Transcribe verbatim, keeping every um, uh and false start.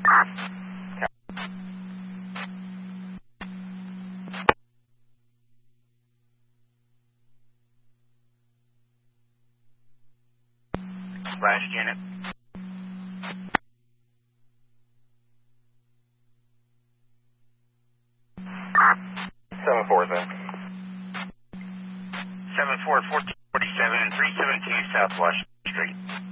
Splash unit. seven four, sir. seven four, fourteen forty-seven, three seventy-two South Washington Street.